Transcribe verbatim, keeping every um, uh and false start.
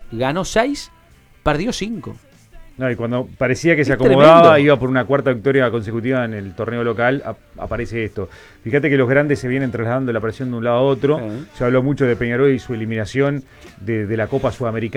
ganó seis, perdió cinco. No, y cuando parecía que se Es acomodaba, tremendo. iba por una cuarta victoria consecutiva en el torneo local, ap- aparece esto. Fíjate que los grandes se vienen trasladando la presión de un lado a otro. Sí. Se habló mucho de Peñarol y su eliminación de, de la Copa Sudamericana.